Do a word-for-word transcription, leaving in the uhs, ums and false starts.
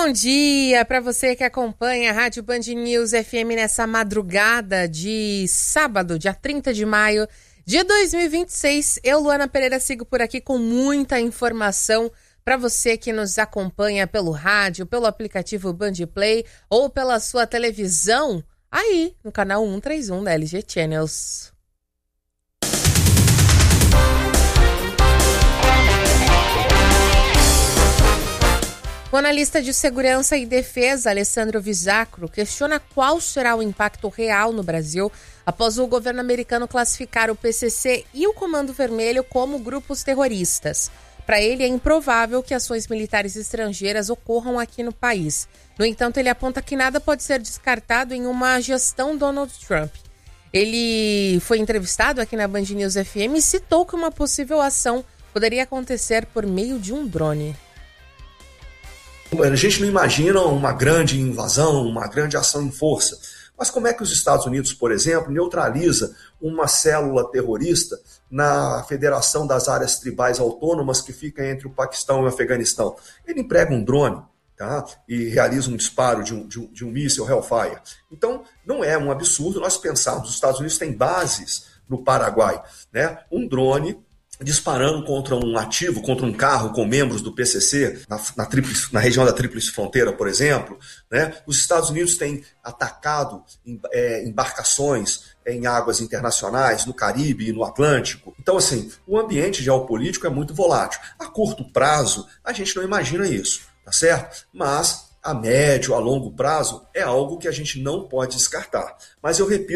bom dia para você que acompanha a Rádio Band News F M nessa madrugada de sábado, dia trinta de maio de dois mil e vinte e seis. Eu, Luana Pereira, sigo por aqui com muita informação para você que nos acompanha pelo rádio, pelo aplicativo Band Play ou pela sua televisão aí no canal cento e trinta e um da L G Channels. O analista de segurança e defesa, Alessandro Visacro, questiona qual será o impacto real no Brasil após o governo americano classificar o P C C e o Comando Vermelho como grupos terroristas. Para ele, é improvável que ações militares estrangeiras ocorram aqui no país. No entanto, ele aponta que nada pode ser descartado em uma gestão Donald Trump. Ele foi entrevistado aqui na Band News F M e citou que uma possível ação poderia acontecer por meio de um drone. A gente não imagina uma grande invasão, uma grande ação em força. Mas como é que os Estados Unidos, por exemplo, neutraliza uma célula terrorista na Federação das Áreas Tribais Autônomas que fica entre o Paquistão e o Afeganistão? Ele emprega um drone, tá? E realiza um disparo de um, de um, de um míssil Hellfire. Então, não é um absurdo nós pensarmos, os Estados Unidos têm bases no Paraguai, né? Um drone disparando contra um ativo, contra um carro com membros do P C C, na, na, tríplice, na região da Tríplice Fronteira, por exemplo, né? Os Estados Unidos têm atacado em, é, embarcações em águas internacionais, no Caribe e no Atlântico. Então, assim, o ambiente geopolítico é muito volátil. A curto prazo, a gente não imagina isso, tá certo? Mas a médio, a longo prazo, é algo que a gente não pode descartar. Mas eu repito,